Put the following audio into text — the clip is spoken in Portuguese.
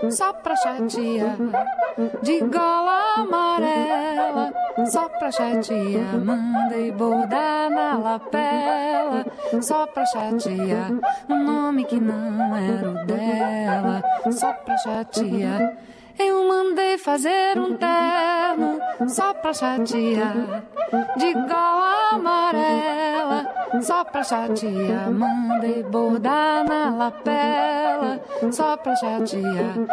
só pra chatear, de gola amarela, só pra chatear. Mandei bordar na lapela, só pra chatear, um nome que não era o dela, só pra chatear. Eu mandei fazer um terno só pra chatear, de gola amarela, só pra chatear. Mandei bordar na lapela, só pra chatear,